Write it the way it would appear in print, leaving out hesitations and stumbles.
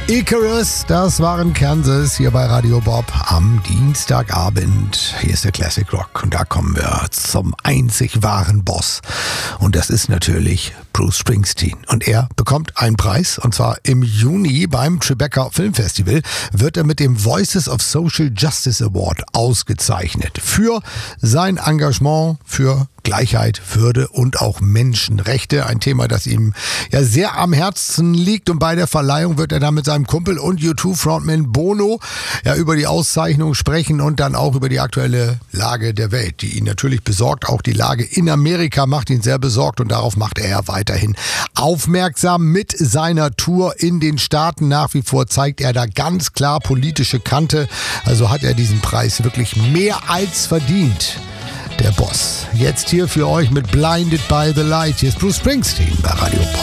Icarus, das waren Kansas hier bei Radio Bob am Dienstagabend. Hier ist der Classic Rock und da kommen wir zum einzig wahren Boss. Und das ist natürlich Bruce Springsteen. Und er bekommt einen Preis und zwar im Juni beim Tribeca Film Festival wird er mit dem Voices of Social Justice Award ausgezeichnet. Für sein Engagement für Gleichheit, Würde und auch Menschenrechte. Ein Thema, das ihm ja sehr am Herzen liegt. Und bei der Verleihung wird er dann mit seinem Kumpel und U2-Frontman Bono ja über die Auszeichnung sprechen und dann auch über die aktuelle Lage der Welt, die ihn natürlich besorgt. Auch die Lage in Amerika macht ihn sehr besorgt und darauf macht er ja weiterhin aufmerksam mit seiner Tour in den Staaten. Nach wie vor zeigt er da ganz klar politische Kante. Also hat er diesen Preis wirklich mehr als verdient. Der Boss. Jetzt hier für euch mit Blinded by the Light. Hier ist Bruce Springsteen bei Radio Pop.